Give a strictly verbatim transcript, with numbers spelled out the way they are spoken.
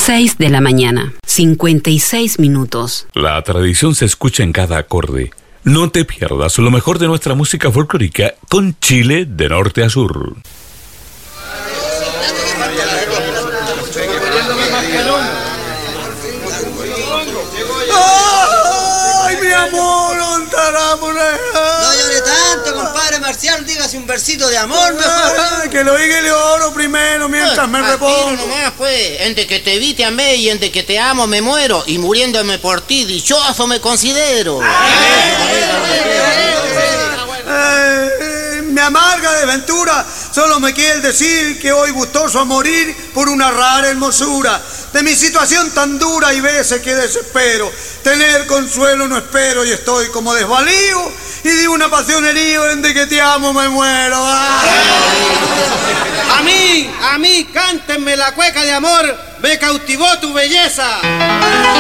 seis de la mañana, cincuenta y seis minutos. La tradición se escucha en cada acorde. No te pierdas lo mejor de nuestra música folclórica con Chile de norte a sur. ¡Ay, mi amor! No llore tanto, compadre Marcial, dígase un versito de amor mejor. Ay, que lo oiga y le oro primero mientras Ay, me al tiro repongo. nomás, pues, entre que te vi te amé y entre que te amo me muero y muriéndome por ti dichoso me considero. Eh, me amarga desventura, solo me quiere decir que hoy gustoso a morir por una rara hermosura. De mi situación tan dura y veces que desespero, tener consuelo no espero y estoy como desvalío y de una pasión herido en de que te amo me muero. ¡Ay! A mí, a mí, cántenme la cueca de amor, me cautivó tu belleza.